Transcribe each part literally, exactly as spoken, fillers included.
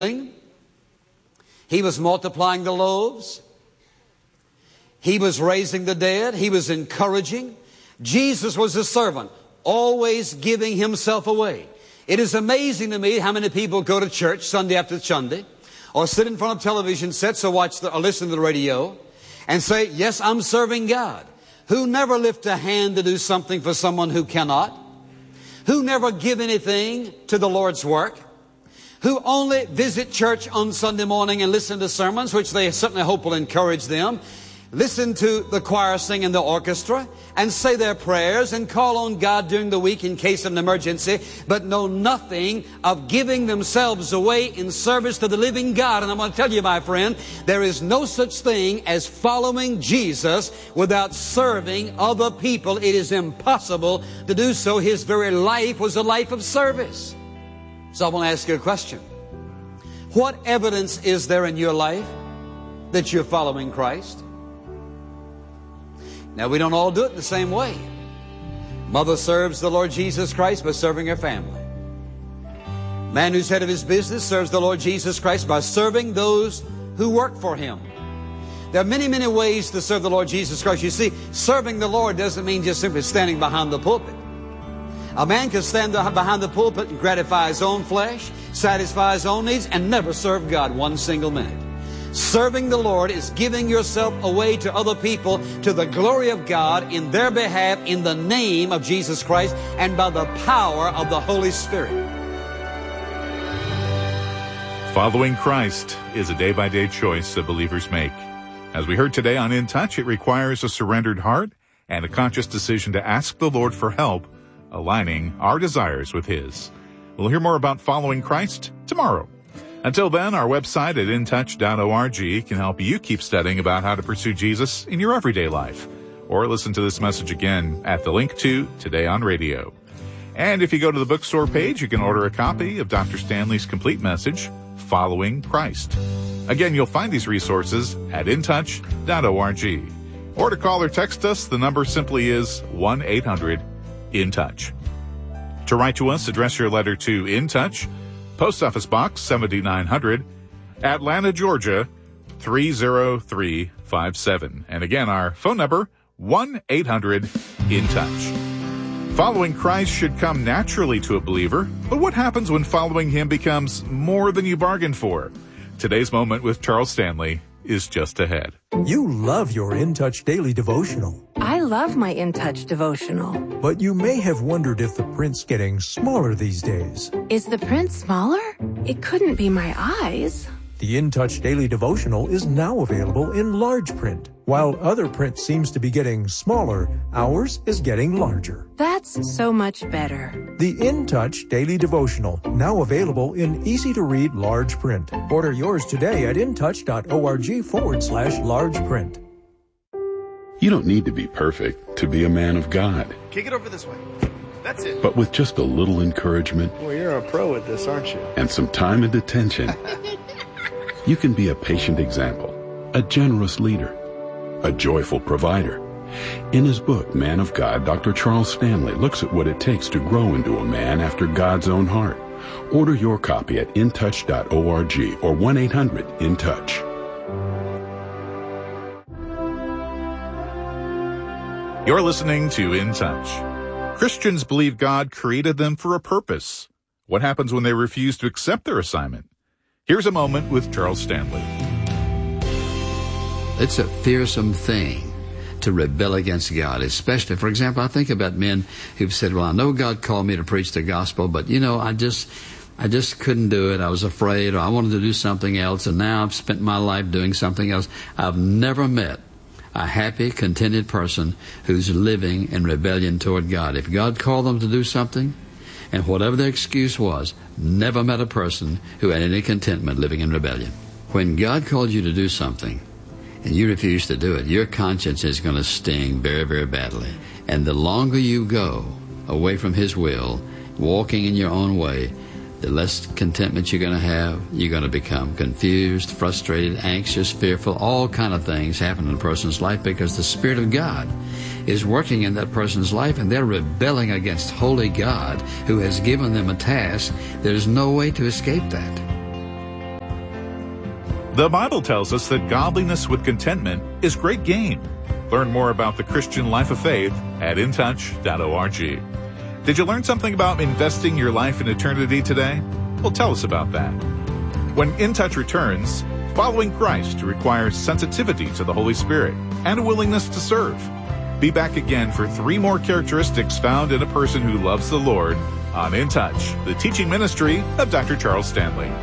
He was multiplying the loaves. He was raising the dead. He was encouraging. Jesus was a servant, always giving himself away. It is amazing to me how many people go to church Sunday after Sunday, or sit in front of television sets, or watch the, or listen to the radio, and say, yes, I'm serving God. Who never lift a hand to do something for someone who cannot. Who never give anything to the Lord's work. Who only visit church on Sunday morning and listen to sermons, which they certainly hope will encourage them. Listen to the choir sing in the orchestra, and say their prayers, and call on God during the week in case of an emergency, but know nothing of giving themselves away in service to the living God. And I'm going to tell you, my friend, there is no such thing as following Jesus without serving other people. It is impossible to do so. His very life was a life of service. So I want to ask you a question. What evidence is there in your life that you're following Christ? Now, we don't all do it the same way. Mother serves the Lord Jesus Christ by serving her family. Man who's head of his business serves the Lord Jesus Christ by serving those who work for him. There are many, many ways to serve the Lord Jesus Christ. You see, serving the Lord doesn't mean just simply standing behind the pulpit. A man can stand behind the pulpit and gratify his own flesh, satisfy his own needs, and never serve God one single minute. Serving the Lord is giving yourself away to other people to the glory of God in their behalf, in the name of Jesus Christ and by the power of the Holy Spirit. Following Christ is a day-by-day choice that believers make. As we heard today on In Touch, it requires a surrendered heart and a conscious decision to ask the Lord for help, aligning our desires with His. We'll hear more about following Christ tomorrow. Until then, our website at in touch dot org can help you keep studying about how to pursue Jesus in your everyday life. Or listen to this message again at the link to Today on Radio. And if you go to the bookstore page, you can order a copy of Doctor Stanley's complete message, Following Christ. Again, you'll find these resources at in touch dot org. Or to call or text us, the number simply is one eight hundred in touch. To write to us, address your letter to In Touch, Post Office Box seventy-nine hundred, Atlanta, Georgia, three zero three five seven. And again, our phone number, one eight hundred in touch. Following Christ should come naturally to a believer, but what happens when following Him becomes more than you bargained for? Today's Moment with Charles Stanley is just ahead. You love your In Touch Daily Devotional. I love my In Touch devotional. But you may have wondered if the print's getting smaller these days. Is the print smaller? It couldn't be my eyes. The In Touch Daily Devotional is now available in large print. While other print seems to be getting smaller, ours is getting larger. That's so much better. The In Touch Daily Devotional, now available in easy-to-read large print. Order yours today at in touch dot org forward slash large print. You don't need to be perfect to be a man of God. Kick it over this way. That's it. But with just a little encouragement... Well, you're a pro at this, aren't you? ...and some time and attention, you can be a patient example, a generous leader, a joyful provider. In his book, Man of God, Doctor Charles Stanley looks at what it takes to grow into a man after God's own heart. Order your copy at in touch dot org or one eight hundred in touch. You're listening to In Touch. Christians believe God created them for a purpose. What happens when they refuse to accept their assignment? Here's a moment with Charles Stanley. It's a fearsome thing to rebel against God, especially, for example, I think about men who've said, well, I know God called me to preach the gospel, but, you know, I just I just couldn't do it. I was afraid, or I wanted to do something else, and now I've spent my life doing something else. I've never met a happy, contented person who's living in rebellion toward God. If God called them to do something, and whatever their excuse was, never met a person who had any contentment living in rebellion. When God called you to do something, and you refuse to do it, your conscience is going to sting very, very badly. And the longer you go away from His will, walking in your own way, the less contentment you're going to have. You're going to become confused, frustrated, anxious, fearful. All kind of things happen in a person's life because the Spirit of God is working in that person's life, and they're rebelling against holy God who has given them a task. There's no way to escape that. The Bible tells us that godliness with contentment is great gain. Learn more about the Christian life of faith at in touch dot org. Did you learn something about investing your life in eternity today? Well, tell us about that. When In Touch returns, following Christ requires sensitivity to the Holy Spirit and a willingness to serve. Be back again for three more characteristics found in a person who loves the Lord on In Touch, the teaching ministry of Doctor Charles Stanley.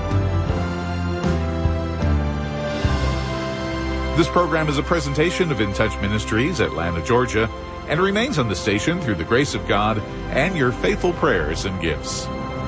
This program is a presentation of In Touch Ministries, Atlanta, Georgia, and remains on the station through the grace of God and your faithful prayers and gifts.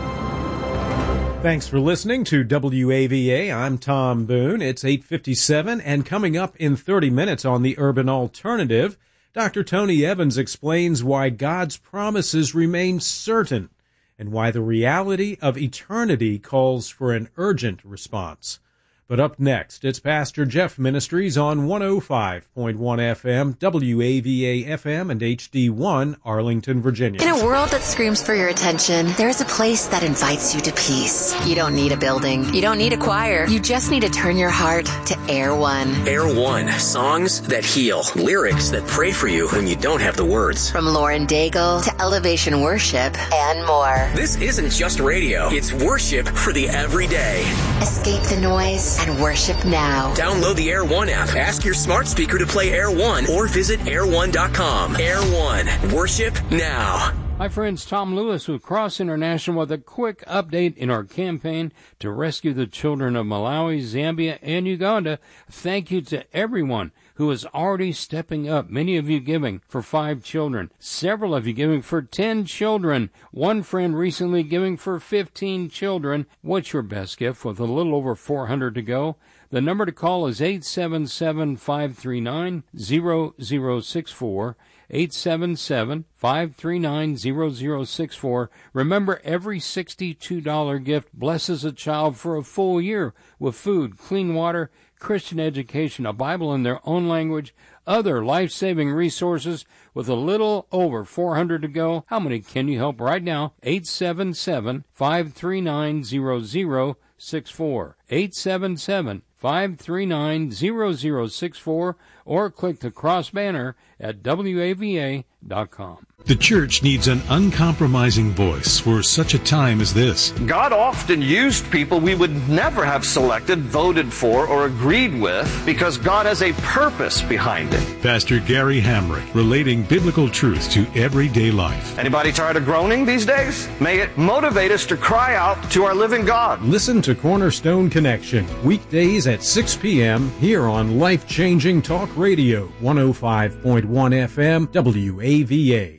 Thanks for listening to W A V A. I'm Tom Boone. It's eight fifty-seven, and coming up in thirty minutes on The Urban Alternative, Doctor Tony Evans explains why God's promises remain certain and why the reality of eternity calls for an urgent response. But up next, it's Pastor Jeff Ministries on one oh five point one F M, W A V A F M, and H D one, Arlington, Virginia. In a world that screams for your attention, there's a place that invites you to peace. You don't need a building. You don't need a choir. You just need to turn your heart to Air One. Air One, songs that heal, lyrics that pray for you when you don't have the words. From Lauren Daigle to Elevation Worship and more. This isn't just radio. It's worship for the everyday. Escape the noise and worship now. Download the Air One app. Ask your smart speaker to play Air One or visit air one dot com. Air One. Worship now. Hi friends, Tom Lewis with Cross International with a quick update in our campaign to rescue the children of Malawi, Zambia, and Uganda. Thank you to everyone who is already stepping up. Many of you giving for five children. Several of you giving for ten children. One friend recently giving for fifteen children. What's your best gift with a little over four hundred to go? The number to call is eight seven seven, five three nine, zero zero six four. eight seven seven, five three nine, zero zero six four. Remember, every sixty-two dollars gift blesses a child for a full year with food, clean water, Christian education, a Bible in their own language, other life-saving resources. With a little over four hundred to go, how many can you help right now? eight seven seven, five three nine, zero zero six four. eight seven seven, five three nine, zero zero six four, or click the cross banner at W A V A dot com. The church needs an uncompromising voice for such a time as this. God often used people we would never have selected, voted for, or agreed with because God has a purpose behind it. Pastor Gary Hamrick, relating biblical truth to everyday life. Anybody tired of groaning these days? May it motivate us to cry out to our living God. Listen to Cornerstone Connection, weekdays at six p.m. here on Life-Changing Talk Radio, one oh five point one F M, W A V A.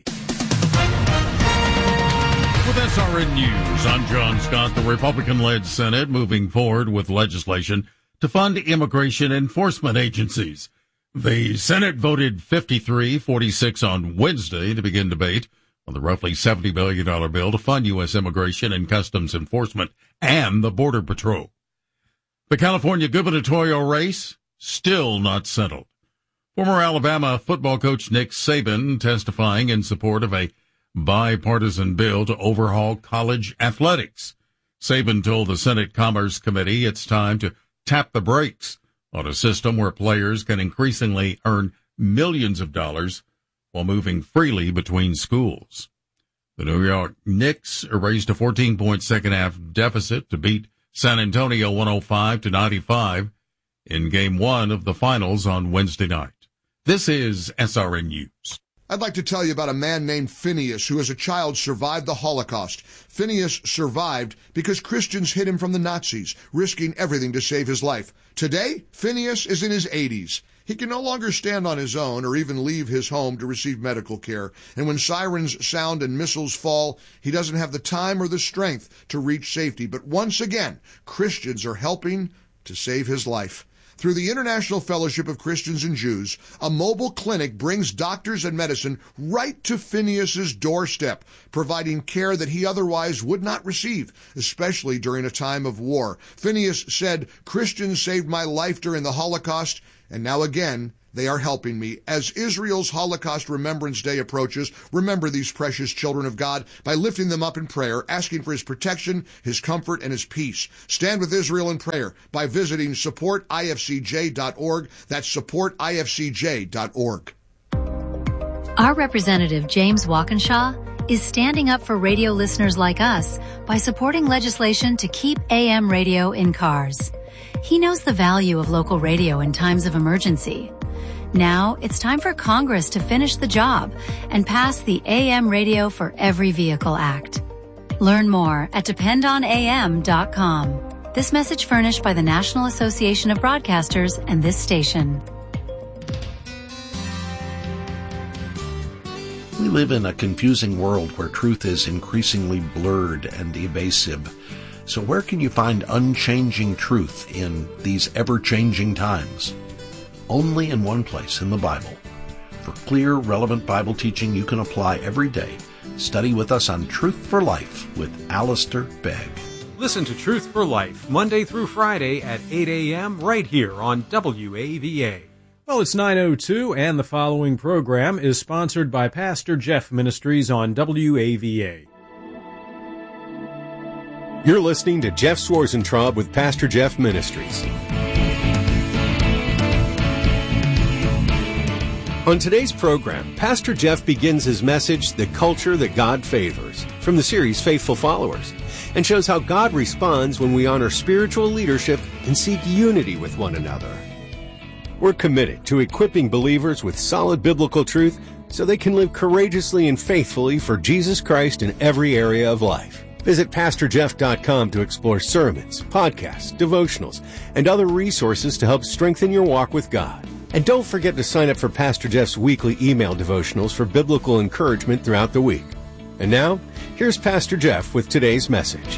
With S R N News, I'm John Scott. The Republican-led Senate moving forward with legislation to fund immigration enforcement agencies. The Senate voted fifty-three forty-six on Wednesday to begin debate on the roughly seventy billion dollars bill to fund U S immigration and customs enforcement and the Border Patrol. The California gubernatorial race still not settled. Former Alabama football coach Nick Saban testifying in support of a bipartisan bill to overhaul college athletics. Saban told the Senate Commerce Committee it's time to tap the brakes on a system where players can increasingly earn millions of dollars while moving freely between schools. The New York Knicks erased a fourteen-point second-half deficit to beat San Antonio one oh five to ninety-five in Game one of the finals on Wednesday night. This is S R N News. I'd like to tell you about a man named Phineas who as a child survived the Holocaust. Phineas survived because Christians hid him from the Nazis, risking everything to save his life. Today, Phineas is in his eighties. He can no longer stand on his own or even leave his home to receive medical care. And when sirens sound and missiles fall, he doesn't have the time or the strength to reach safety. But once again, Christians are helping to save his life. Through the International Fellowship of Christians and Jews, a mobile clinic brings doctors and medicine right to Phineas's doorstep, providing care that he otherwise would not receive, especially during a time of war. Phineas said, "Christians saved my life during the Holocaust, and now again, They are helping me. As Israel's Holocaust Remembrance Day approaches, remember these precious children of God by lifting them up in prayer, asking for his protection, his comfort, and his peace. Stand with Israel in prayer by visiting support I F C J dot org. That's support I F C J dot org. Our representative, James Walkinshaw, is standing up for radio listeners like us by supporting legislation to keep A M radio in cars. He knows the value of local radio in times of emergency. Now it's time for Congress to finish the job and pass the A M Radio for Every Vehicle Act. Learn more at depend on A M dot com. This message furnished by the National Association of Broadcasters and this station. We live in a confusing world where truth is increasingly blurred and evasive. So where can you find unchanging truth in these ever-changing times? Only in one place, in the Bible. For clear, relevant Bible teaching you can apply every day. Study with us on Truth for Life with Alistair Begg. Listen to Truth for Life Monday through Friday at eight a.m. right here on W A V A. Well, it's nine oh two, and the following program is sponsored by Pastor Jeff Ministries on W A V A. You're listening to Jeff Swarzentraub with Pastor Jeff Ministries. On today's program, Pastor Jeff begins his message, The Culture That God Favors, from the series Faithful Followers, and shows how God responds when we honor spiritual leadership and seek unity with one another. We're committed to equipping believers with solid biblical truth so they can live courageously and faithfully for Jesus Christ in every area of life. Visit pastor jeff dot com to explore sermons, podcasts, devotionals, and other resources to help strengthen your walk with God. And don't forget to sign up for Pastor Jeff's weekly email devotionals for biblical encouragement throughout the week. And now, here's Pastor Jeff with today's message.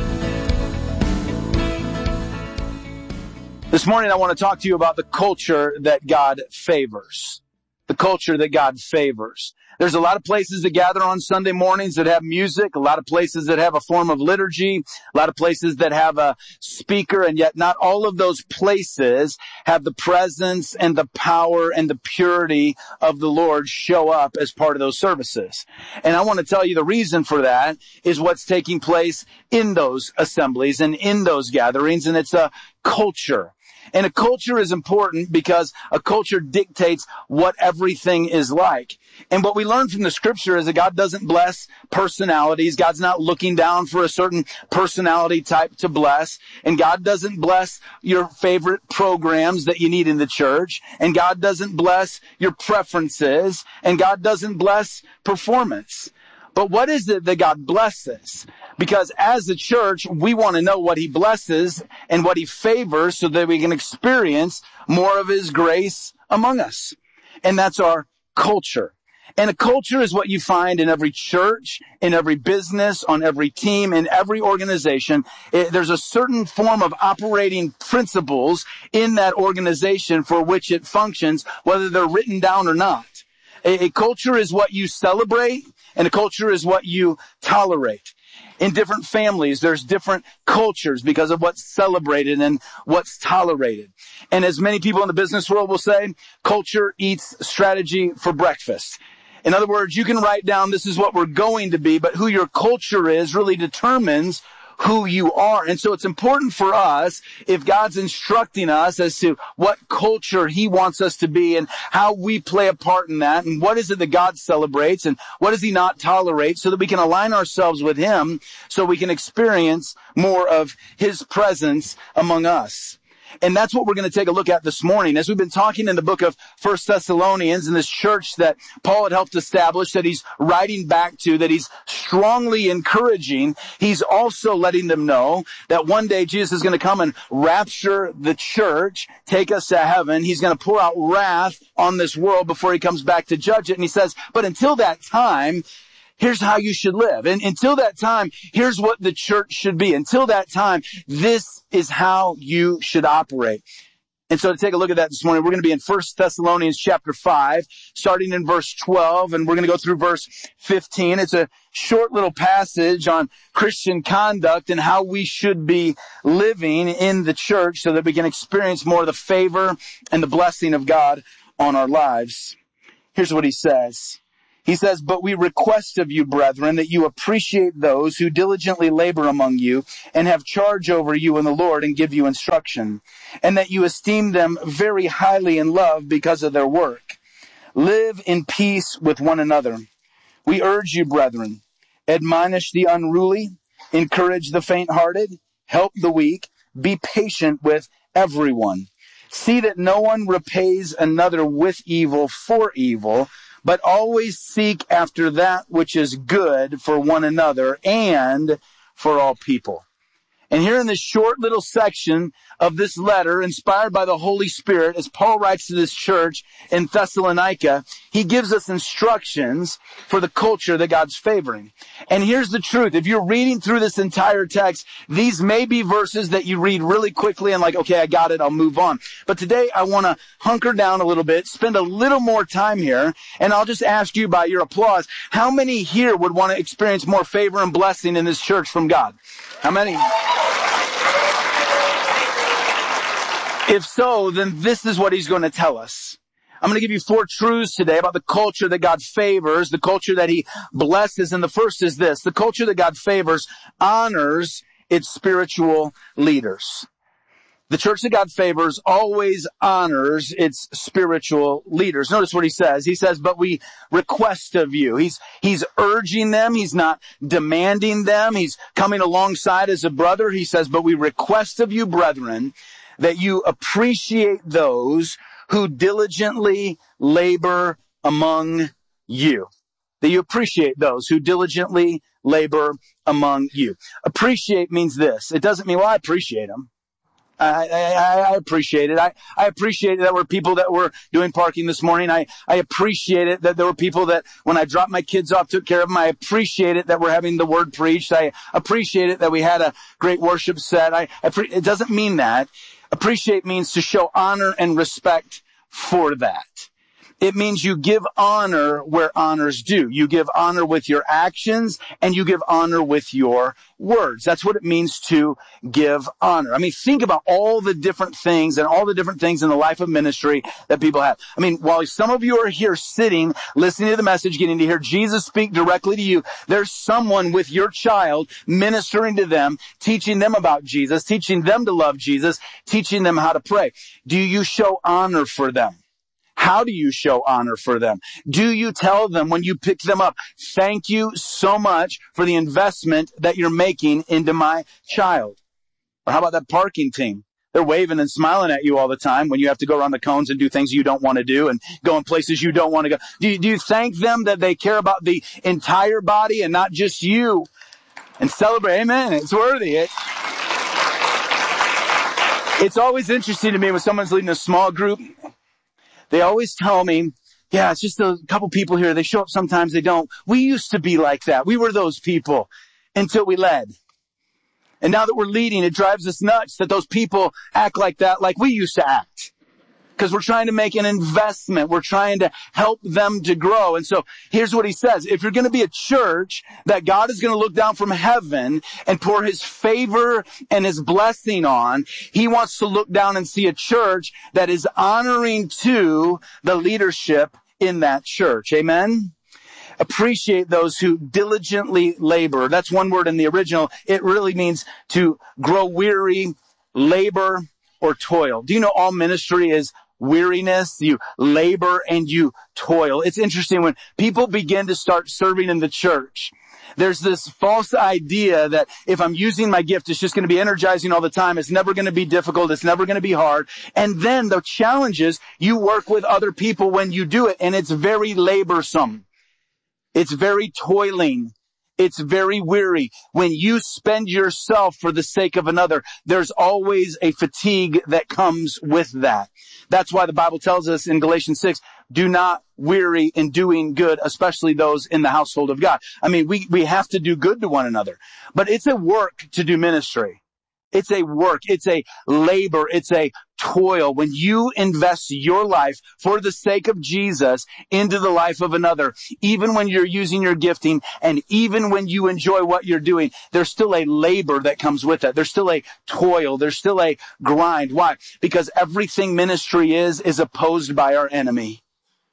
This morning I want to talk to you about the culture that God favors. The culture that God favors. There's a lot of places that gather on Sunday mornings that have music, a lot of places that have a form of liturgy, a lot of places that have a speaker, and yet not all of those places have the presence and the power and the purity of the Lord show up as part of those services. And I want to tell you the reason for that is what's taking place in those assemblies and in those gatherings, and it's a culture. And a culture is important because a culture dictates what everything is like. And what we learn from the scripture is that God doesn't bless personalities. God's not looking down for a certain personality type to bless. And God doesn't bless your favorite programs that you need in the church. And God doesn't bless your preferences. And God doesn't bless performance. But what is it that God blesses? Because as a church, we want to know what he blesses and what he favors so that we can experience more of his grace among us. And that's our culture. And a culture is what you find in every church, in every business, on every team, in every organization. It, there's a certain form of operating principles in that organization for which it functions, whether they're written down or not. A, a culture is what you celebrate, and a culture is what you tolerate. In different families, there's different cultures because of what's celebrated and what's tolerated. And as many people in the business world will say, culture eats strategy for breakfast. In other words, you can write down this is what we're going to be, but who your culture is really determines who you are. And so it's important for us, if God's instructing us as to what culture he wants us to be and how we play a part in that, and what is it that God celebrates and what does he not tolerate, so that we can align ourselves with him so we can experience more of his presence among us. And that's what we're going to take a look at this morning. As we've been talking in the book of First Thessalonians, in this church that Paul had helped establish, that he's writing back to, that he's strongly encouraging, he's also letting them know that one day Jesus is going to come and rapture the church, take us to heaven. He's going to pour out wrath on this world before he comes back to judge it. And he says, but until that time, here's how you should live. And until that time, here's what the church should be. Until that time, this is how you should operate. And so to take a look at that this morning, we're going to be in First Thessalonians chapter five, starting in verse twelve, and we're going to go through verse fifteen. It's a short little passage on Christian conduct and how we should be living in the church so that we can experience more of the favor and the blessing of God on our lives. Here's what he says. He says, but we request of you, brethren, that you appreciate those who diligently labor among you and have charge over you in the Lord and give you instruction, and that you esteem them very highly in love because of their work. Live in peace with one another. We urge you, brethren, admonish the unruly, encourage the faint-hearted, help the weak, be patient with everyone. See that no one repays another with evil for evil, but always seek after that which is good for one another and for all people. And here in this short little section of this letter, inspired by the Holy Spirit, as Paul writes to this church in Thessalonica, he gives us instructions for the culture that God's favoring. And here's the truth. If you're reading through this entire text, these may be verses that you read really quickly and like, okay, I got it, I'll move on. But today I want to hunker down a little bit, spend a little more time here, and I'll just ask you by your applause, how many here would want to experience more favor and blessing in this church from God? How many? If so, then this is what he's going to tell us. I'm going to give you four truths today about the culture that God favors, the culture that he blesses. And the first is this: the culture that God favors honors its spiritual leaders. The church that God favors always honors its spiritual leaders. Notice what he says. He says, but we request of you. He's, he's urging them. He's not demanding them. He's coming alongside as a brother. He says, but we request of you, brethren, that you appreciate those who diligently labor among you. That you appreciate those who diligently labor among you. Appreciate means this. It doesn't mean, well, I appreciate them. I, I, I appreciate it. I, I appreciate that there were people that were doing parking this morning. I, I appreciate it that there were people that when I dropped my kids off, took care of them. I appreciate it that we're having the word preached. I appreciate it that we had a great worship set. I, I it doesn't mean that. Appreciate means to show honor and respect for that. It means you give honor where honor's due. You give honor with your actions and you give honor with your words. That's what it means to give honor. I mean, think about all the different things and all the different things in the life of ministry that people have. I mean, while some of you are here sitting, listening to the message, getting to hear Jesus speak directly to you, there's someone with your child ministering to them, teaching them about Jesus, teaching them to love Jesus, teaching them how to pray. Do you show honor for them? How do you show honor for them? Do you tell them when you pick them up, thank you so much for the investment that you're making into my child? Or how about that parking team? They're waving and smiling at you all the time when you have to go around the cones and do things you don't want to do and go in places you don't want to go. Do you, do you thank them that they care about the entire body and not just you? And celebrate. Amen. It's worthy. It, it's always interesting to me when someone's leading a small group. They always tell me, yeah, it's just a couple people here. They show up sometimes, they don't. We used to be like that. We were those people until we led. And now that we're leading, it drives us nuts that those people act like that, like we used to act. Because we're trying to make an investment. We're trying to help them to grow. And so here's what he says. If you're going to be a church that God is going to look down from heaven and pour his favor and his blessing on, he wants to look down and see a church that is honoring to the leadership in that church. Amen? Appreciate those who diligently labor. That's one word in the original. It really means to grow weary, labor, or toil. Do you know all ministry is weariness? You labor and you toil. It's interesting when people begin to start serving in the church. There's this false idea that if I'm using my gift, it's just going to be energizing all the time. It's never going to be difficult. It's never going to be hard. And then the challenge is you work with other people when you do it, and it's very laborsome. It's very toiling. It's very weary. When you spend yourself for the sake of another, there's always a fatigue that comes with that. That's why the Bible tells us in Galatians six, do not weary in doing good, especially those in the household of God. I mean, we, we have to do good to one another, but it's a work to do ministry. It's a work. It's a labor. It's a toil. When you invest your life for the sake of Jesus into the life of another, even when you're using your gifting and even when you enjoy what you're doing, there's still a labor that comes with it. There's still a toil. There's still a grind. Why? Because everything ministry is, is opposed by our enemy.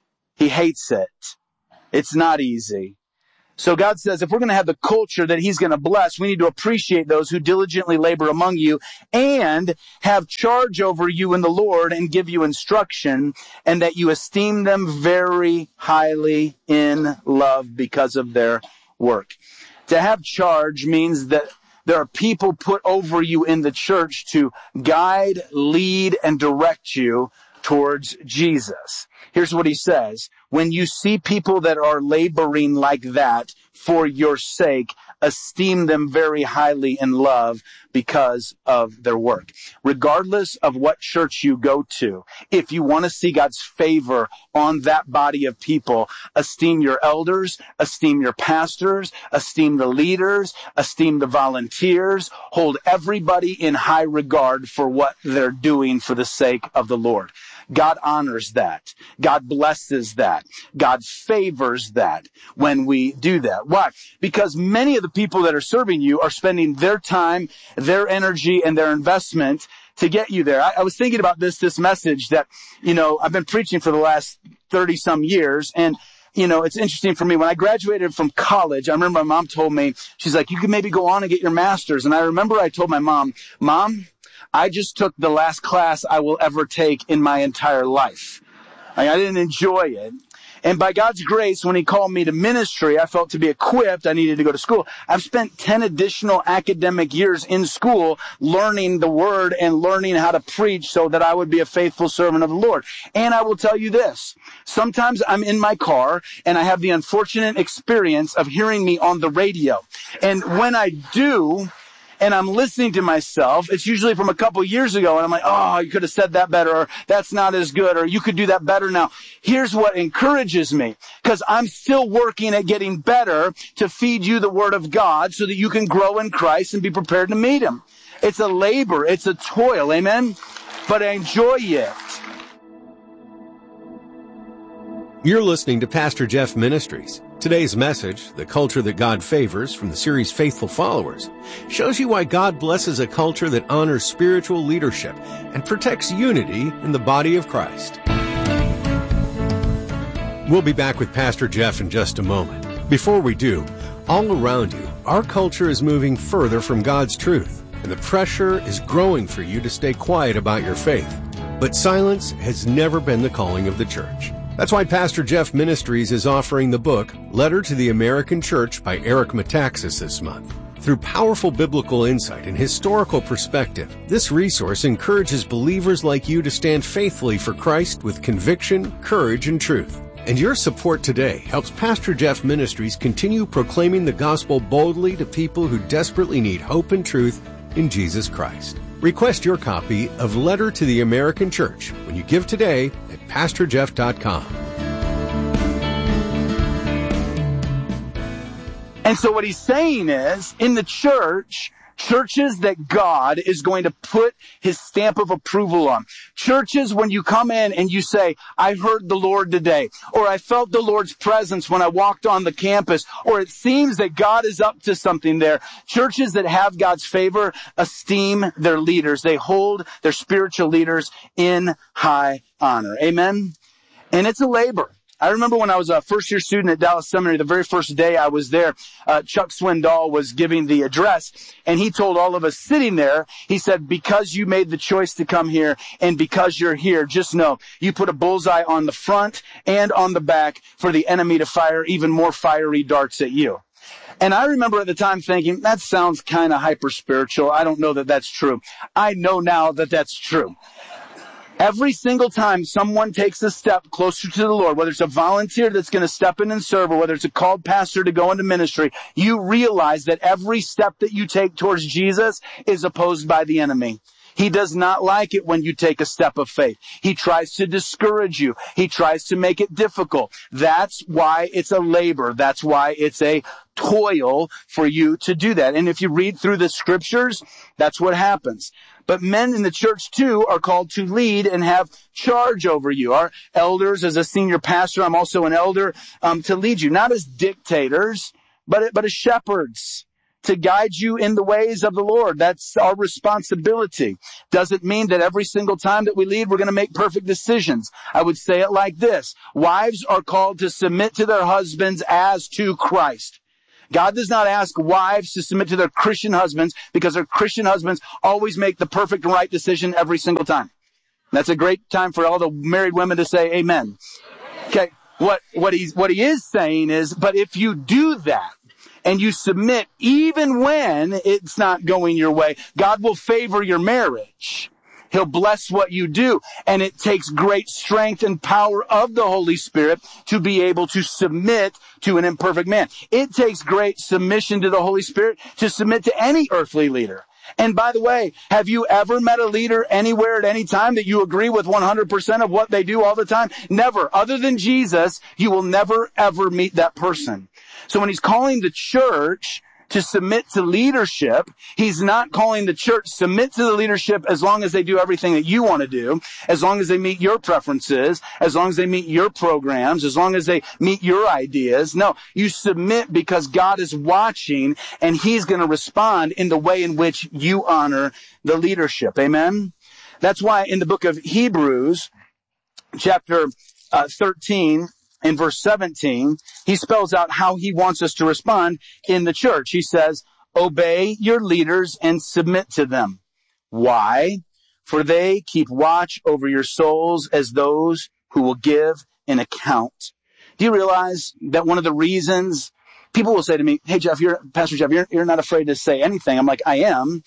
He hates it. It's not easy. So God says, if we're going to have the culture that he's going to bless, we need to appreciate those who diligently labor among you and have charge over you in the Lord and give you instruction, and that you esteem them very highly in love because of their work. To have charge means that there are people put over you in the church to guide, lead, and direct you towards Jesus. Here's what he says. When you see people that are laboring like that for your sake, esteem them very highly in love because of their work. Regardless of what church you go to, if you want to see God's favor on that body of people, esteem your elders, esteem your pastors, esteem the leaders, esteem the volunteers, hold everybody in high regard for what they're doing for the sake of the Lord. God honors that. God blesses that. God favors that when we do that. Why? Because many of the people that are serving you are spending their time, their energy, and their investment to get you there. I, I was thinking about this, this message that, you know, I've been preaching for the last thirty some years. And, you know, it's interesting for me. When I graduated from college, I remember my mom told me, she's like, you could maybe go on and get your master's. And I remember I told my mom, Mom, I just took the last class I will ever take in my entire life. Like, I didn't enjoy it. And by God's grace, when he called me to ministry, I felt to be equipped, I needed to go to school. I've spent ten additional academic years in school learning the word and learning how to preach so that I would be a faithful servant of the Lord. And I will tell you this, sometimes I'm in my car and I have the unfortunate experience of hearing me on the radio. And when I do, and I'm listening to myself, it's usually from a couple years ago, and I'm like, oh, you could have said that better, or that's not as good, or you could do that better now. Here's what encourages me, because I'm still working at getting better to feed you the Word of God so that you can grow in Christ and be prepared to meet Him. It's a labor, it's a toil, amen? But I enjoy it. You're listening to Pastor Jeff Ministries. Today's message, The Culture That God Favors, from the series Faithful Followers, shows you why God blesses a culture that honors spiritual leadership and protects unity in the body of Christ. We'll be back with Pastor Jeff in just a moment. Before we do, all around you, our culture is moving further from God's truth, and the pressure is growing for you to stay quiet about your faith. But silence has never been the calling of the church. That's why Pastor Jeff Ministries is offering the book, Letter to the American Church by Eric Metaxas this month. Through powerful biblical insight and historical perspective, this resource encourages believers like you to stand faithfully for Christ with conviction, courage, and truth. And your support today helps Pastor Jeff Ministries continue proclaiming the gospel boldly to people who desperately need hope and truth in Jesus Christ. Request your copy of Letter to the American Church when you give today at pastor jeff dot com. And so what he's saying is, in the church, churches that God is going to put his stamp of approval on. Churches, when you come in and you say, I heard the Lord today, or I felt the Lord's presence when I walked on the campus, or it seems that God is up to something there. Churches that have God's favor esteem their leaders. They hold their spiritual leaders in high honor. Amen? And it's a labor. I remember when I was a first-year student at Dallas Seminary, the very first day I was there, uh, Chuck Swindoll was giving the address, and he told all of us sitting there, he said, because you made the choice to come here, and because you're here, just know, you put a bullseye on the front and on the back for the enemy to fire even more fiery darts at you. And I remember at the time thinking, that sounds kind of hyper-spiritual. I don't know that that's true. I know now that that's true. Every single time someone takes a step closer to the Lord, whether it's a volunteer that's going to step in and serve, or whether it's a called pastor to go into ministry, you realize that every step that you take towards Jesus is opposed by the enemy. He does not like it when you take a step of faith. He tries to discourage you. He tries to make it difficult. That's why it's a labor. That's why it's a toil for you to do that. And if you read through the scriptures, that's what happens. But men in the church too are called to lead and have charge over you. Our elders, as a senior pastor, I'm also an elder, um, to lead you, not as dictators, but, but as shepherds, to guide you in the ways of the Lord. That's our responsibility. Doesn't mean that every single time that we lead, we're going to make perfect decisions. I would say it like this. Wives are called to submit to their husbands as to Christ. God does not ask wives to submit to their Christian husbands because their Christian husbands always make the perfect and right decision every single time. That's a great time for all the married women to say amen. Okay. What, what he's, what he is saying is, but if you do that, and you submit even when it's not going your way, God will favor your marriage. He'll bless what you do. And it takes great strength and power of the Holy Spirit to be able to submit to an imperfect man. It takes great submission to the Holy Spirit to submit to any earthly leader. And by the way, have you ever met a leader anywhere at any time that you agree with one hundred percent of what they do all the time? Never. Other than Jesus, you will never, ever meet that person. So when he's calling the church to submit to leadership, he's not calling the church submit to the leadership as long as they do everything that you want to do, as long as they meet your preferences, as long as they meet your programs, as long as they meet your ideas. No, you submit because God is watching and he's going to respond in the way in which you honor the leadership. Amen? That's why in the book of Hebrews, chapter uh, thirteen, in verse seventeen, he spells out how he wants us to respond in the church. He says, obey your leaders and submit to them. Why? For they keep watch over your souls as those who will give an account. Do you realize that one of the reasons people will say to me, hey, Jeff, you're, Pastor Jeff, you're, you're not afraid to say anything. I'm like, I am,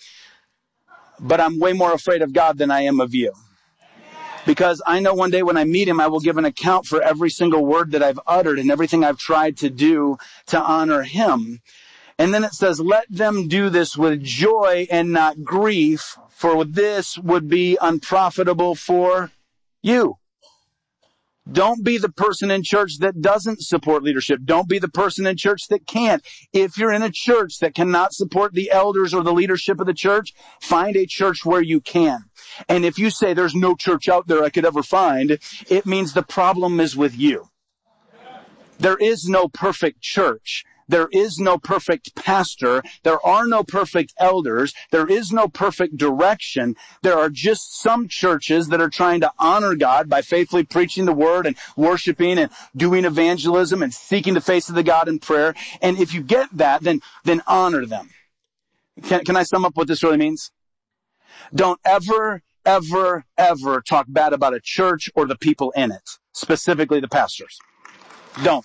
but I'm way more afraid of God than I am of you. Because I know one day when I meet him, I will give an account for every single word that I've uttered and everything I've tried to do to honor him. And then it says, let them do this with joy and not grief, for this would be unprofitable for you. Don't be the person in church that doesn't support leadership. Don't be the person in church that can't. If you're in a church that cannot support the elders or the leadership of the church, find a church where you can. And if you say there's no church out there I could ever find, it means the problem is with you. There is no perfect church. There is no perfect pastor. There are no perfect elders. There is no perfect direction. There are just some churches that are trying to honor God by faithfully preaching the word and worshiping and doing evangelism and seeking the face of the God in prayer. And if you get that, then, then honor them. Can, can I sum up what this really means? Don't ever, ever, ever talk bad about a church or the people in it, specifically the pastors. Don't.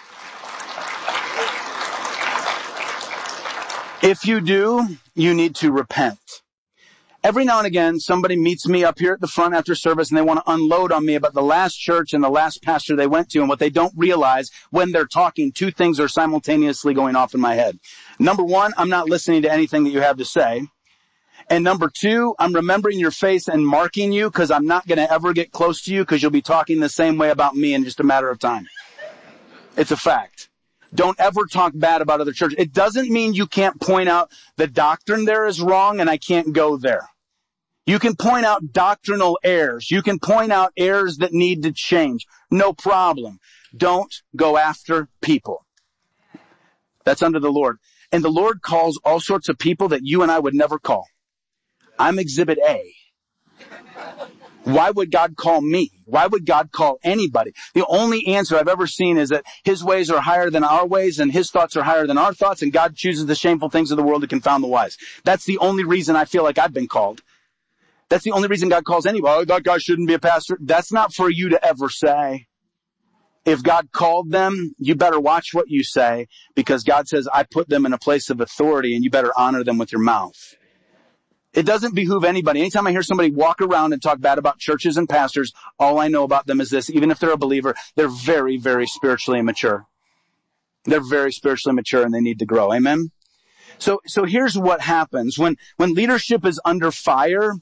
If you do, you need to repent. Every now and again, somebody meets me up here at the front after service and they want to unload on me about the last church and the last pastor they went to. And what they don't realize when they're talking, two things are simultaneously going off in my head. Number one, I'm not listening to anything that you have to say. And number two, I'm remembering your face and marking you because I'm not going to ever get close to you because you'll be talking the same way about me in just a matter of time. It's a fact. Don't ever talk bad about other churches. It doesn't mean you can't point out the doctrine there is wrong and I can't go there. You can point out doctrinal errors. You can point out errors that need to change. No problem. Don't go after people. That's under the Lord. And the Lord calls all sorts of people that you and I would never call. I'm exhibit A. Why would God call me? Why would God call anybody? The only answer I've ever seen is that his ways are higher than our ways and his thoughts are higher than our thoughts, and God chooses the shameful things of the world to confound the wise. That's the only reason I feel like I've been called. That's the only reason God calls anybody. Oh, that guy shouldn't be a pastor. That's not for you to ever say. If God called them, you better watch what you say, because God says, I put them in a place of authority and you better honor them with your mouth. It doesn't behoove anybody. Anytime I hear somebody walk around and talk bad about churches and pastors, all I know about them is this: even if they're a believer, they're very, very spiritually immature. They're very spiritually mature and they need to grow. Amen? So, so here's what happens. When, when leadership is under fire,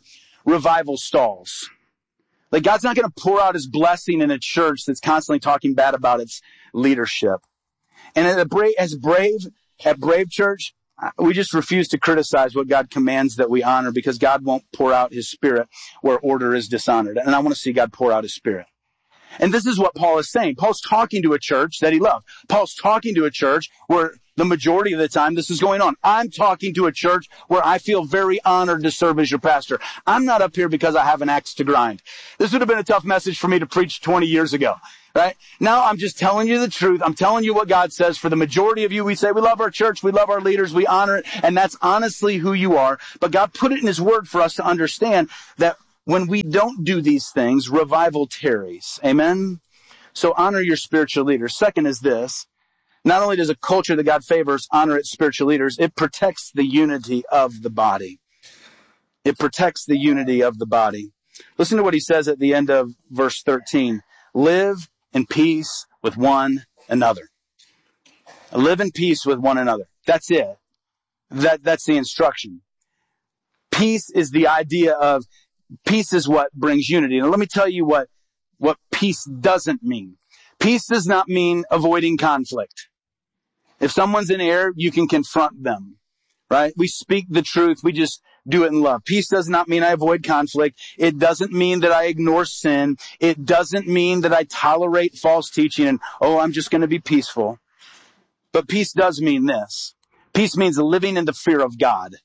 revival stalls. Like, God's not going to pour out his blessing in a church that's constantly talking bad about its leadership. And at Brave, as Brave, at Brave Church, we just refuse to criticize what God commands that we honor, because God won't pour out his Spirit where order is dishonored. And I want to see God pour out his Spirit. And this is what Paul is saying. Paul's talking to a church that he loved. Paul's talking to a church where the majority of the time this is going on. I'm talking to a church where I feel very honored to serve as your pastor. I'm not up here because I have an axe to grind. This would have been a tough message for me to preach twenty years ago, right? Now I'm just telling you the truth. I'm telling you what God says. For the majority of you, we say we love our church, we love our leaders, we honor it, and that's honestly who you are. But God put it in his word for us to understand that when we don't do these things, revival tarries. Amen? So honor your spiritual leaders. Second is this. Not only does a culture that God favors honor its spiritual leaders, it protects the unity of the body. It protects the unity of the body. Listen to what he says at the end of verse thirteen. Live in peace with one another. Live in peace with one another. That's it. That, that's the instruction. Peace is the idea of Peace is what brings unity. Now, let me tell you what, what peace doesn't mean. Peace does not mean avoiding conflict. If someone's in error, you can confront them, right? We speak the truth. We just do it in love. Peace does not mean I avoid conflict. It doesn't mean that I ignore sin. It doesn't mean that I tolerate false teaching and, oh, I'm just going to be peaceful. But peace does mean this. Peace means living in the fear of God.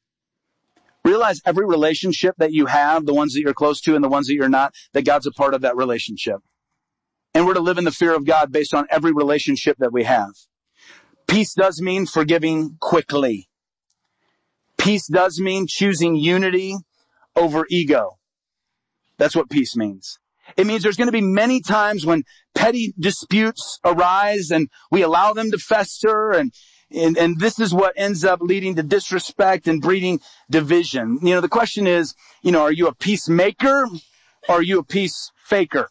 Realize every relationship that you have, the ones that you're close to and the ones that you're not, that God's a part of that relationship. And we're to live in the fear of God based on every relationship that we have. Peace does mean forgiving quickly. Peace does mean choosing unity over ego. That's what peace means. It means there's going to be many times when petty disputes arise and we allow them to fester, and And, and this is what ends up leading to disrespect and breeding division. You know, the question is, you know, are you a peacemaker or are you a peace faker?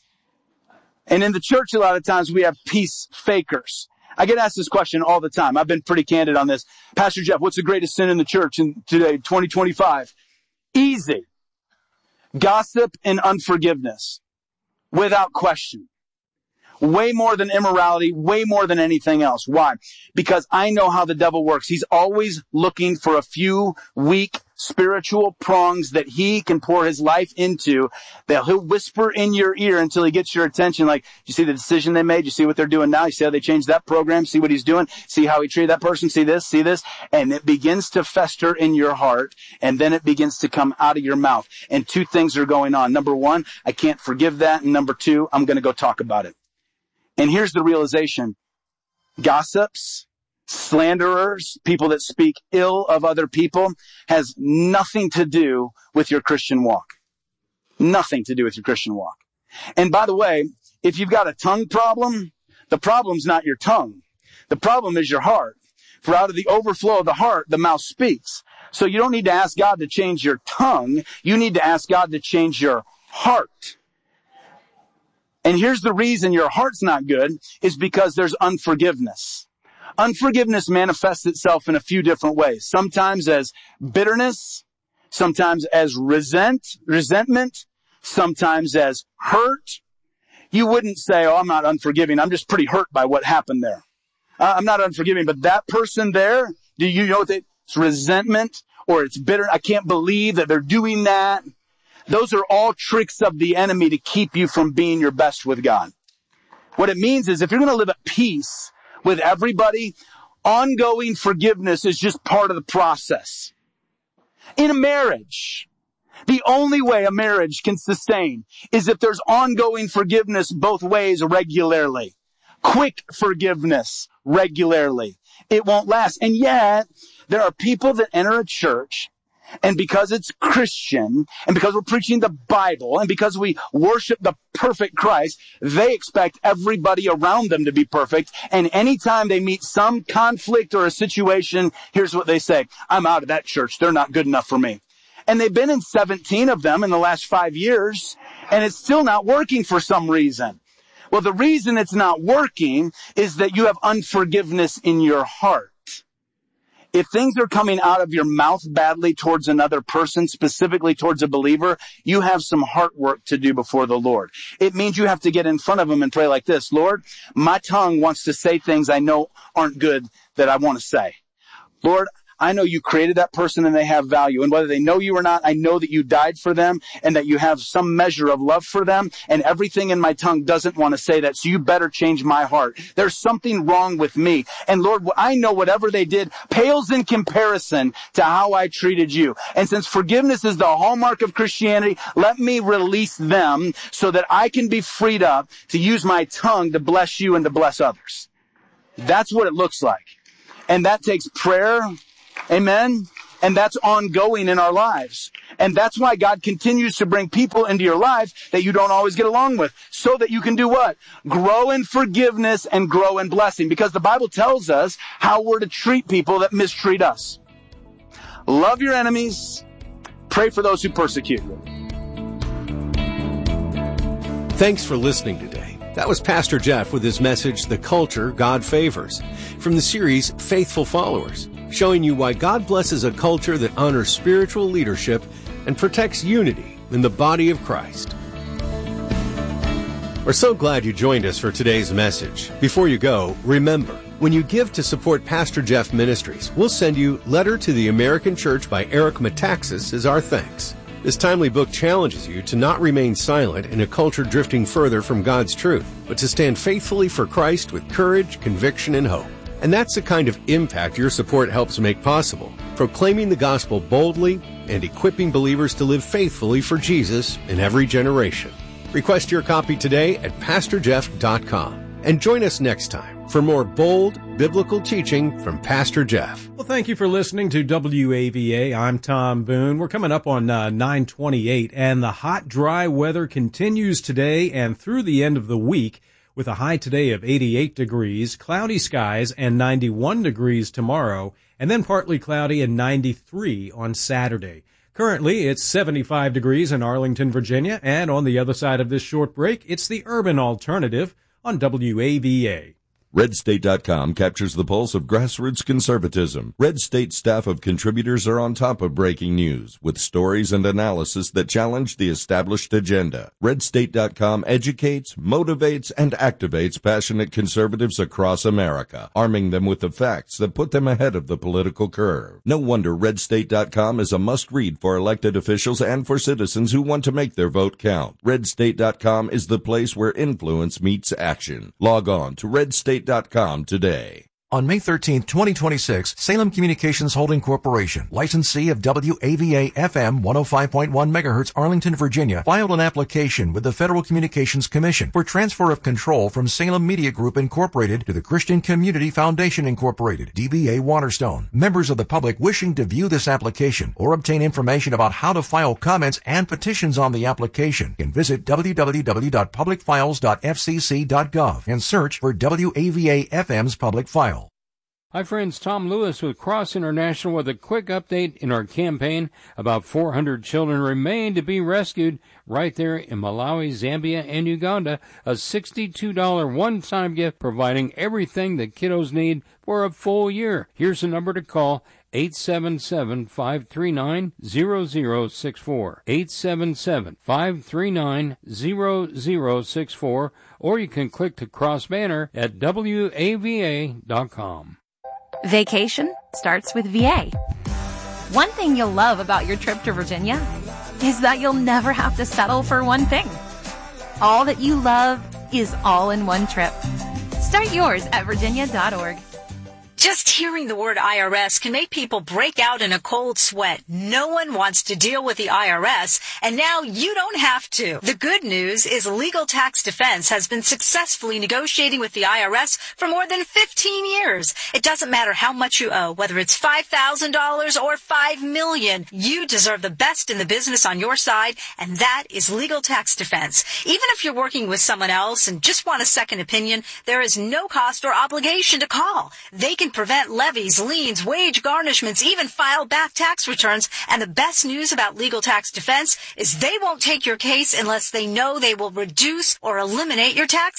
And in the church, a lot of times we have peace fakers. I get asked this question all the time. I've been pretty candid on this. Pastor Jeff, what's the greatest sin in the church in today, twenty twenty-five? Easy. Gossip and unforgiveness. Without question. Way more than immorality, way more than anything else. Why? Because I know how the devil works. He's always looking for a few weak spiritual prongs that he can pour his life into, that he'll whisper in your ear until he gets your attention. Like, you see the decision they made? You see what they're doing now? You see how they changed that program? See what he's doing? See how he treated that person? See this? See this? And it begins to fester in your heart, and then it begins to come out of your mouth. And two things are going on. Number one, I can't forgive that. And number two, I'm going to go talk about it. And here's the realization. Gossips, slanderers, people that speak ill of other people, has nothing to do with your Christian walk. Nothing to do with your Christian walk. And by the way, if you've got a tongue problem, the problem's not your tongue. The problem is your heart. For out of the overflow of the heart, the mouth speaks. So you don't need to ask God to change your tongue. You need to ask God to change your heart. And here's the reason your heart's not good, is because there's unforgiveness. Unforgiveness manifests itself in a few different ways. Sometimes as bitterness, sometimes as resent, resentment, sometimes as hurt. You wouldn't say, oh, I'm not unforgiving. I'm just pretty hurt by what happened there. Uh, I'm not unforgiving, but that person there, do you know that it's resentment or it's bitter? I can't believe that they're doing that. Those are all tricks of the enemy to keep you from being your best with God. What it means is if you're going to live at peace with everybody, ongoing forgiveness is just part of the process. In a marriage, the only way a marriage can sustain is if there's ongoing forgiveness both ways regularly. Quick forgiveness regularly. It won't last. And yet, there are people that enter a church, and because it's Christian, and because we're preaching the Bible, and because we worship the perfect Christ, they expect everybody around them to be perfect. And anytime they meet some conflict or a situation, here's what they say: I'm out of that church. They're not good enough for me. And they've been in seventeen of them in the last five years, and it's still not working for some reason. Well, the reason it's not working is that you have unforgiveness in your heart. If things are coming out of your mouth badly towards another person, specifically towards a believer, you have some heart work to do before the Lord. It means you have to get in front of him and pray like this: Lord, my tongue wants to say things I know aren't good that I want to say. Lord, I know you created that person and they have value. And whether they know you or not, I know that you died for them and that you have some measure of love for them. And everything in my tongue doesn't want to say that. So you better change my heart. There's something wrong with me. And Lord, I know whatever they did pales in comparison to how I treated you. And since forgiveness is the hallmark of Christianity, let me release them so that I can be freed up to use my tongue to bless you and to bless others. That's what it looks like. And that takes prayer. Amen. And that's ongoing in our lives. And that's why God continues to bring people into your life that you don't always get along with, so that you can do what? Grow in forgiveness and grow in blessing. Because the Bible tells us how we're to treat people that mistreat us. Love your enemies. Pray for those who persecute you. Thanks for listening today. That was Pastor Jeff with his message, The Culture God Favors, from the series Faithful Followers, showing you why God blesses a culture that honors spiritual leadership and protects unity in the body of Christ. We're so glad you joined us for today's message. Before you go, remember, when you give to support Pastor Jeff Ministries, we'll send you Letter to the American Church by Eric Metaxas as our thanks. This timely book challenges you to not remain silent in a culture drifting further from God's truth, but to stand faithfully for Christ with courage, conviction, and hope. And that's the kind of impact your support helps make possible, proclaiming the gospel boldly and equipping believers to live faithfully for Jesus in every generation. Request your copy today at pastor jeff dot com. And join us next time for more bold biblical teaching from Pastor Jeff. Well, thank you for listening to W A V A. I'm Tom Boone. We're coming up on uh, nine twenty-eight, and the hot, dry weather continues today and through the end of the week, with a high today of eighty-eight degrees, cloudy skies, and ninety-one degrees tomorrow, and then partly cloudy and ninety-three on Saturday. Currently, it's seventy-five degrees in Arlington, Virginia, and on the other side of this short break, it's the Urban Alternative on W A V A. Red State dot com captures the pulse of grassroots conservatism. Red State staff of contributors are on top of breaking news with stories and analysis that challenge the established agenda. Red State dot com educates, motivates, and activates passionate conservatives across America, arming them with the facts that put them ahead of the political curve. No wonder Red State dot com is a must-read for elected officials and for citizens who want to make their vote count. Red State dot com is the place where influence meets action. Log on to Red State dot com today. On May thirteenth, twenty twenty-six, Salem Communications Holding Corporation, licensee of W A V A F M one oh five point one megahertz, Arlington, Virginia, filed an application with the Federal Communications Commission for transfer of control from Salem Media Group Incorporated to the Christian Community Foundation Incorporated, D B A Waterstone. Members of the public wishing to view this application or obtain information about how to file comments and petitions on the application can visit w w w dot public files dot f c c dot gov and search for W A V A F M's public file. Hi friends, Tom Lewis with Cross International with a quick update in our campaign. About four hundred children remain to be rescued right there in Malawi, Zambia, and Uganda. A sixty-two dollars one-time gift providing everything that kiddos need for a full year. Here's the number to call, eight seven seven, five three nine, zero zero six four, eight seven seven, five three nine, zero zero six four, or you can click the cross banner at W A V A dot com. Vacation starts with V A. One thing you'll love about your trip to Virginia is that you'll never have to settle for one thing. All that you love is all in one trip. Start yours at virginia dot org. Just hearing the word I R S can make people break out in a cold sweat. No one wants to deal with the I R S, and now you don't have to. The good news is Legal Tax Defense has been successfully negotiating with the I R S for more than fifteen years. It doesn't matter how much you owe, whether it's five thousand dollars or five million dollars. You deserve the best in the business on your side, and that is Legal Tax Defense. Even if you're working with someone else and just want a second opinion, there is no cost or obligation to call. They can prevent levies, liens, wage garnishments, even file back tax returns. And the best news about Legal Tax Defense is they won't take your case unless they know they will reduce or eliminate your tax debt.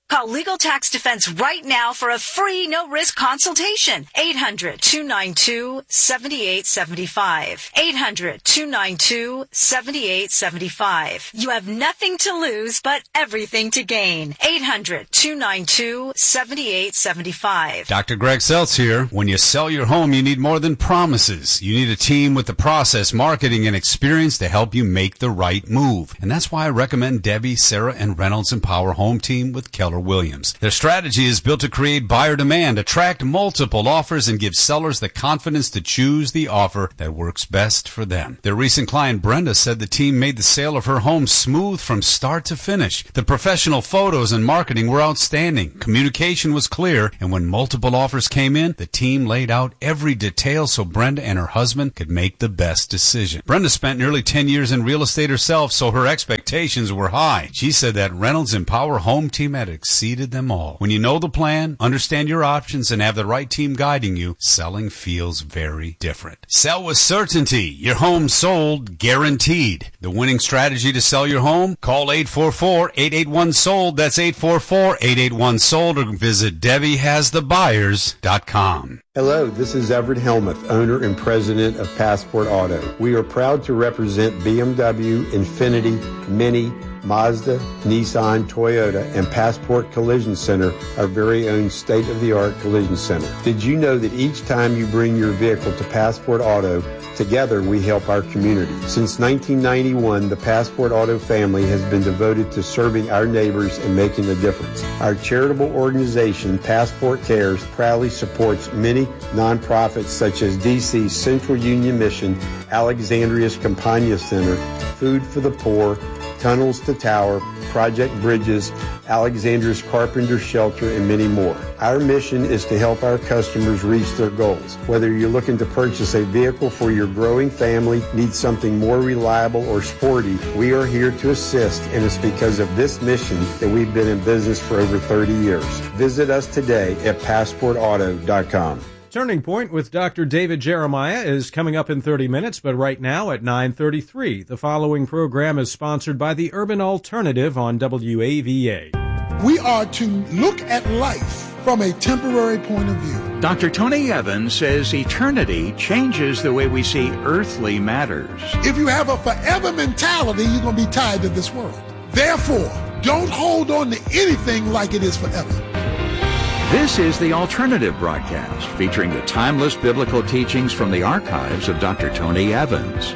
Call Legal Tax Defense right now for a free no-risk consultation. eight hundred, two nine two, seven eight seven five. eight hundred, two nine two, seven eight seven five. You have nothing to lose but everything to gain. eight hundred, two nine two, seven eight seven five. Doctor Greg Seltz here. When you sell your home, you need more than promises. You need a team with the process, marketing, and experience to help you make the right move. And that's why I recommend Debbie, Sarah, and Reynolds Empower Home Team with Keller Williams. Their strategy is built to create buyer demand, attract multiple offers, and give sellers the confidence to choose the offer that works best for them. Their recent client, Brenda, said the team made the sale of her home smooth from start to finish. The professional photos and marketing were outstanding. Communication was clear, and when multiple offers came in, the team laid out every detail so Brenda and her husband could make the best decision. Brenda spent nearly ten years in real estate herself, so her expectations were high. She said that Reynolds Empower Home Team had exceeded them all. When you know the plan, understand your options, and have the right team guiding you, selling feels very different. Sell with certainty. Your home sold, guaranteed. The winning strategy to sell your home? Call eight four four, eight eight one, sold. That's eight four four, eight eight one, sold, or visit Debbie Has The Buyers dot com. Hello, this is Everett Helmuth, owner and president of Passport Auto. We are proud to represent B M W, Infiniti, Mini, Mazda, Nissan, Toyota, and Passport Collision Center, our very own state-of-the-art collision center. Did you know that each time you bring your vehicle to Passport Auto, together we help our community? Since nineteen ninety-one, the Passport Auto family has been devoted to serving our neighbors and making a difference. Our charitable organization, Passport Cares, proudly supports many nonprofits such as D C's Central Union Mission, Alexandria's Campagna Center, Food for the Poor, Tunnels to Tower, Project Bridges, Alexandra's Carpenter Shelter, and many more. Our mission is to help our customers reach their goals. Whether you're looking to purchase a vehicle for your growing family, need something more reliable or sporty, we are here to assist, and it's because of this mission that we've been in business for over thirty years. Visit us today at passport auto dot com. Turning Point with Doctor David Jeremiah is coming up in thirty minutes, but right now at nine thirty-three. The following program is sponsored by the Urban Alternative on W A V A. We are to look at life from a temporary point of view. Doctor Tony Evans says eternity changes the way we see earthly matters. If you have a forever mentality, you're going to be tied to this world. Therefore, don't hold on to anything like it is forever. This is the Alternative Broadcast, featuring the timeless biblical teachings from the archives of Doctor Tony Evans.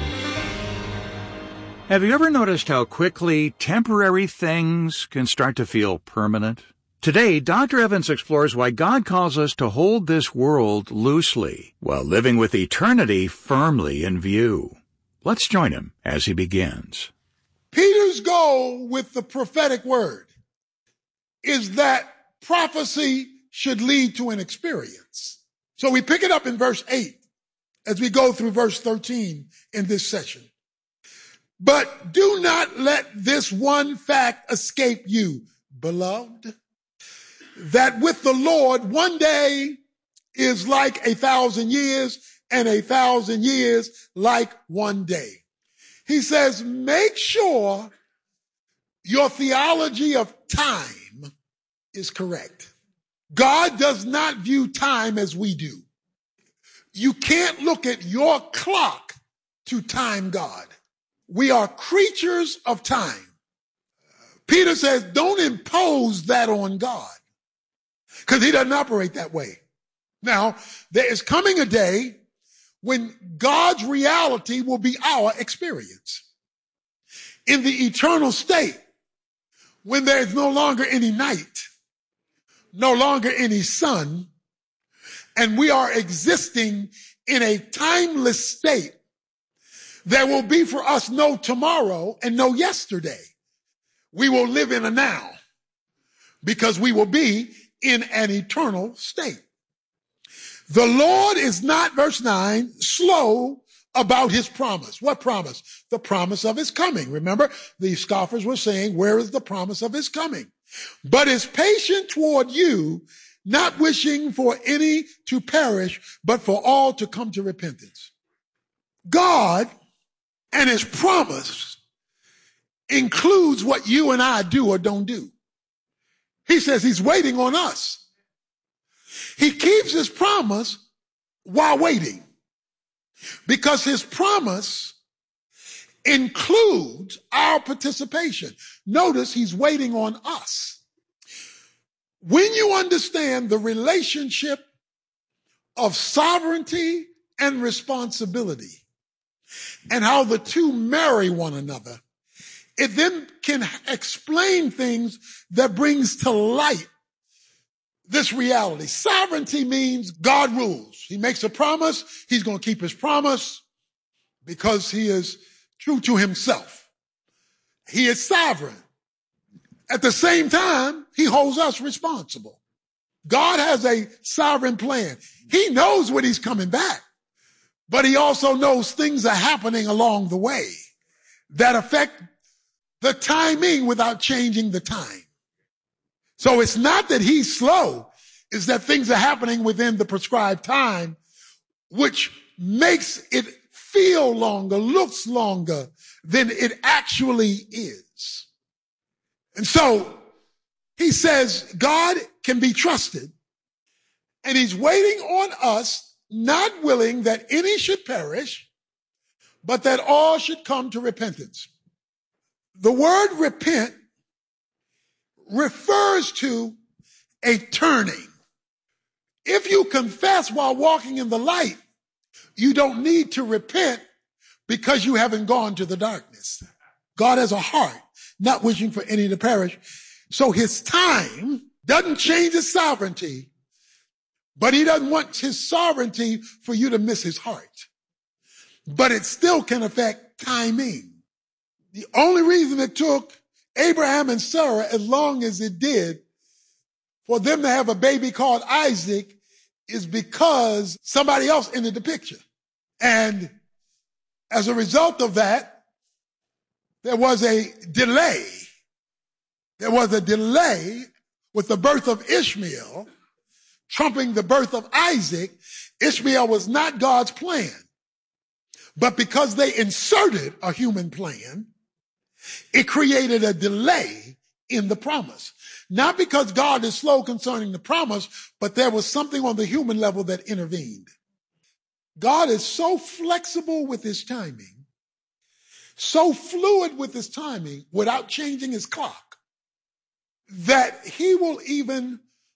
Have you ever noticed how quickly temporary things can start to feel permanent? Today, Doctor Evans explores why God calls us to hold this world loosely, while living with eternity firmly in view. Let's join him as he begins. Peter's goal with the prophetic word is that prophecy should lead to an experience. So we pick it up in verse eight as we go through verse thirteen in this session. But do not let this one fact escape you, beloved, that with the Lord one day is like a thousand years, and a thousand years like one day. He says, make sure your theology of time is correct. God does not view time as we do. You can't look at your clock to time God. We are creatures of time. Peter says, don't impose that on God, because he doesn't operate that way. Now, there is coming a day when God's reality will be our experience. In the eternal state, when there is no longer any night, no longer any sun, and we are existing in a timeless state, there will be for us no tomorrow and no yesterday. We will live in a now, because we will be in an eternal state. The Lord is not, verse nine, slow about his promise. What promise? The promise of his coming. Remember, the scoffers were saying, where is the promise of his coming? But is patient toward you, not wishing for any to perish, but for all to come to repentance. God and his promise includes what you and I do or don't do. He says he's waiting on us. He keeps his promise while waiting, because his promise includes our participation. Notice he's waiting on us. When you understand the relationship of sovereignty and responsibility and how the two marry one another, it then can explain things that brings to light this reality. Sovereignty means God rules. He makes a promise. He's going to keep his promise because he is true to himself. He is sovereign. At the same time, he holds us responsible. God has a sovereign plan. He knows when he's coming back, but he also knows things are happening along the way that affect the timing without changing the time. So it's not that he's slow, it's that things are happening within the prescribed time, which makes it feel longer, looks longer than it actually is. And so he says God can be trusted, and he's waiting on us, not willing that any should perish, but that all should come to repentance. The word repent refers to a turning. If you confess while walking in the light, you don't need to repent because you haven't gone to the darkness. God has a heart, not wishing for any to perish. So his time doesn't change his sovereignty, but he doesn't want his sovereignty for you to miss his heart. But it still can affect timing. The only reason it took Abraham and Sarah as long as it did for them to have a baby called Isaac is because somebody else entered the picture. And as a result of that, there was a delay. There was a delay with the birth of Ishmael, trumping the birth of Isaac. Ishmael was not God's plan. But because they inserted a human plan, it created a delay in the promise. Not because God is slow concerning the promise, but there was something on the human level that intervened. God is so flexible with his timing, so fluid with his timing without changing his clock, that he will even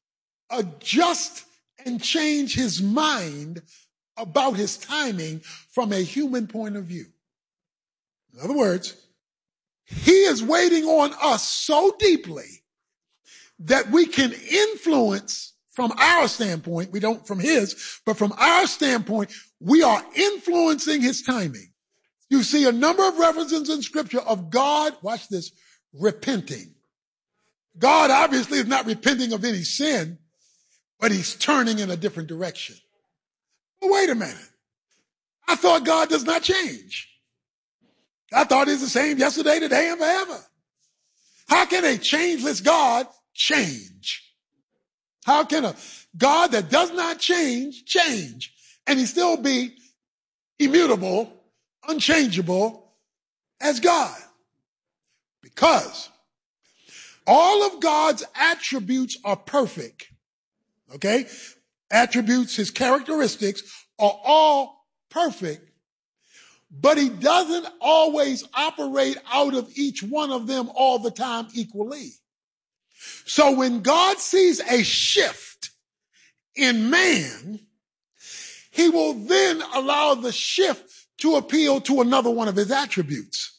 adjust and change his mind about his timing from a human point of view. In other words, he is waiting on us so deeply that we can influence from our standpoint. We don't from his, but from our standpoint, we are influencing his timing. You see a number of references in scripture of God, watch this, repenting. God obviously is not repenting of any sin, but he's turning in a different direction. But wait a minute. I thought God does not change. I thought he's the same yesterday, today, and forever. How can a changeless God change? How can a God that does not change, change, and he still be immutable, unchangeable as God? Because all of God's attributes are perfect. Okay? Attributes, his characteristics are all perfect, but he doesn't always operate out of each one of them all the time equally. So when God sees a shift in man, he will then allow the shift to appeal to another one of his attributes.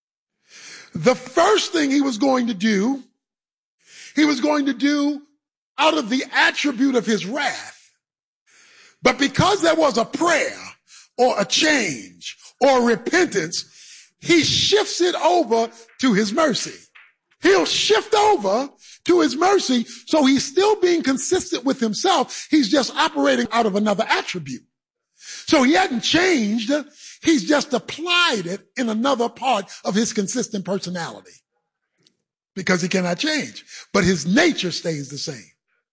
The first thing he was going to do, he was going to do out of the attribute of his wrath. But because there was a prayer or a change or repentance, he shifts it over to his mercy. He'll shift over to his mercy, so he's still being consistent with himself. He's just operating out of another attribute. So he hadn't changed. He's just applied it in another part of his consistent personality because he cannot change, but his nature stays the same.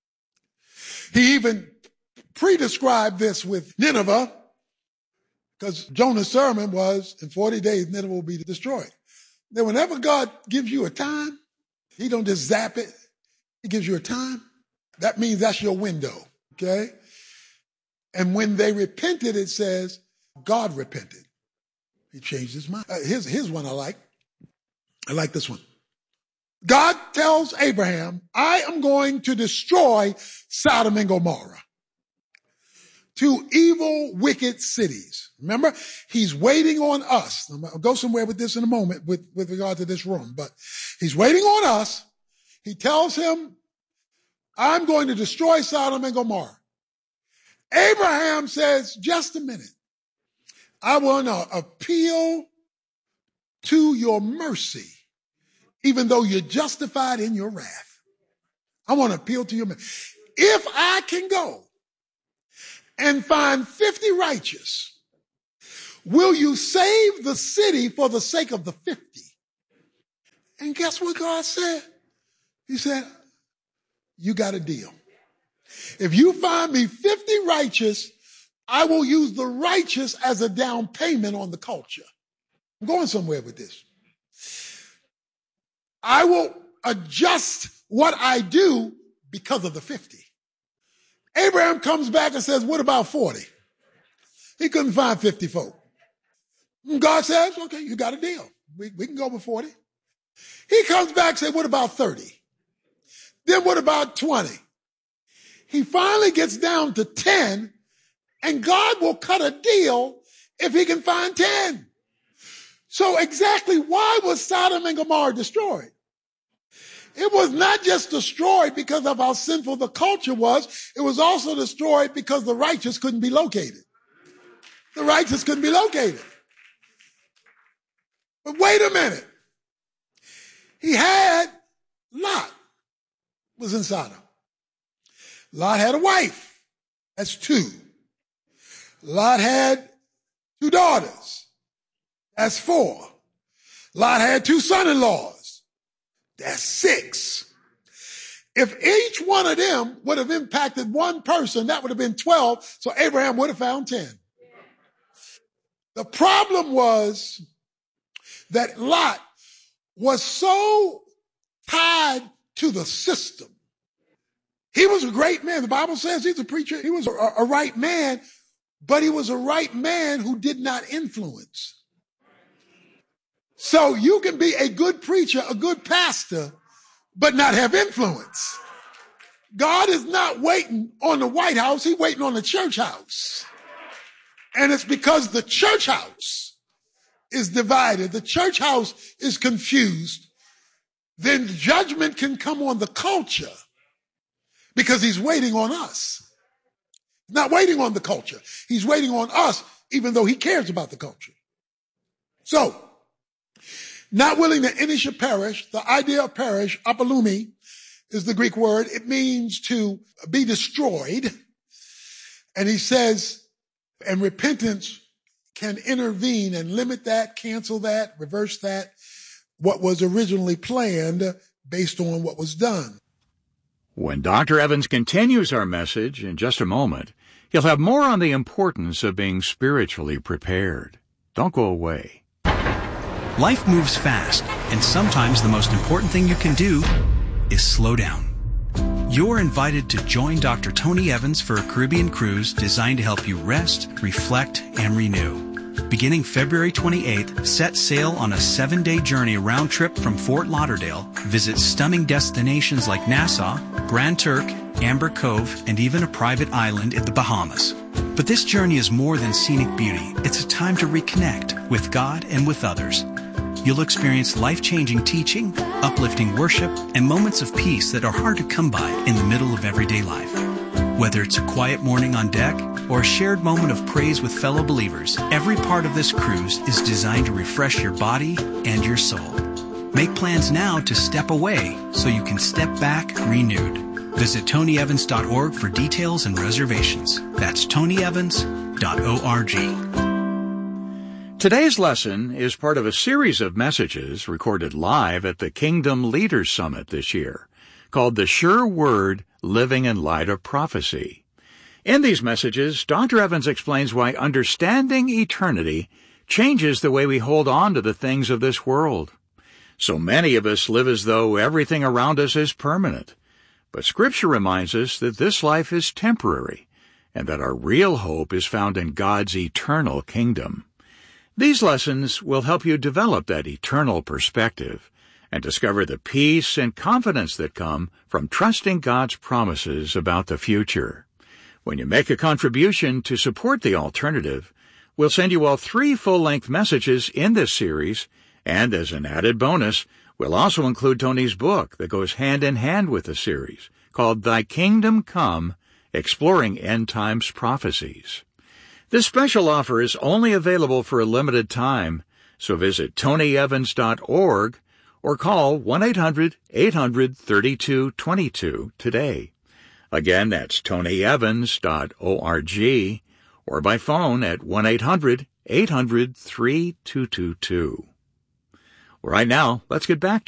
He even pre-described this with Nineveh, because Jonah's sermon was, in forty days, Nineveh will be destroyed. Then whenever God gives you a time, he don't just zap it. He gives you a time. That means that's your window, okay? And when they repented, it says God repented. He changed his mind. Uh, here's, here's one I like. I like this one. God tells Abraham, I am going to destroy Sodom and Gomorrah. Two evil, wicked cities. Remember, he's waiting on us. I'll go somewhere with this in a moment with, with regard to this room, but he's waiting on us. He tells him, I'm going to destroy Sodom and Gomorrah. Abraham says, just a minute. I want to appeal to your mercy, even though you're justified in your wrath. I want to appeal to your mercy. If I can go and find fifty righteous, will you save the city for the sake of the fifty? And guess what God said? He said, you got a deal. If you find me fifty righteous, I will use the righteous as a down payment on the culture. I'm going somewhere with this. I will adjust what I do because of the fifty. Abraham comes back and says, what about forty? He couldn't find fifty folk. And God says, okay, you got a deal. We, we can go with forty. He comes back and says, what about thirty? Then what about twenty? He finally gets down to ten, and God will cut a deal if he can find ten. So exactly why was Sodom and Gomorrah destroyed? It was not just destroyed because of how sinful the culture was. It was also destroyed because the righteous couldn't be located. The righteous couldn't be located. But wait a minute. He had Lot was in Sodom. Lot had a wife. That's two. Lot had two daughters. That's four. Lot had two son-in-laws. That's six. If each one of them would have impacted one person, that would have been twelve, so Abraham would have found ten. The problem was that Lot was so tied to the system. He was a great man. The Bible says he's a preacher. He was a, a right man, but he was a right man who did not influence. So you can be a good preacher, a good pastor, but not have influence. God is not waiting on the White House. He's waiting on the church house. And it's because the church house is divided. The church house is confused. Then judgment can come on the culture because he's waiting on us. He's not waiting on the culture. He's waiting on us, even though he cares about the culture. So, not willing that any should perish. The idea of perish, apolumi, is the Greek word. It means to be destroyed. And he says, and repentance can intervene and limit that, cancel that, reverse that, what was originally planned based on what was done. When Doctor Evans continues our message in just a moment, he'll have more on the importance of being spiritually prepared. Don't go away. Life moves fast, and sometimes the most important thing you can do is slow down. You're invited to join Doctor Tony Evans for a Caribbean cruise designed to help you rest, reflect, and renew. Beginning February twenty-eighth, set sail on a seven-day journey round trip from Fort Lauderdale. Visit stunning destinations like Nassau, Grand Turk, Amber Cove, and even a private island in the Bahamas. But this journey is more than scenic beauty. It's a time to reconnect with God and with others. You'll experience life-changing teaching, uplifting worship, and moments of peace that are hard to come by in the middle of everyday life. Whether it's a quiet morning on deck or a shared moment of praise with fellow believers, every part of this cruise is designed to refresh your body and your soul. Make plans now to step away so you can step back renewed. Visit tony evans dot org for details and reservations. That's tony evans dot org. Today's lesson is part of a series of messages recorded live at the Kingdom Leaders Summit this year, called The Sure Word, Living in Light of Prophecy. In these messages, Doctor Evans explains why understanding eternity changes the way we hold on to the things of this world. So many of us live as though everything around us is permanent. But Scripture reminds us that this life is temporary, and that our real hope is found in God's eternal kingdom. These lessons will help you develop that eternal perspective and discover the peace and confidence that come from trusting God's promises about the future. When you make a contribution to support The Alternative, we'll send you all three full-length messages in this series, and as an added bonus, we'll also include Tony's book that goes hand-in-hand with the series, called Thy Kingdom Come, Exploring End Times Prophecies. This special offer is only available for a limited time, so visit tony evans dot org or call one eight hundred eight hundred thirty-two twenty-two today. Again, that's tony evans dot org or by phone at one eight hundred eight hundred three two two two. Right now, let's get back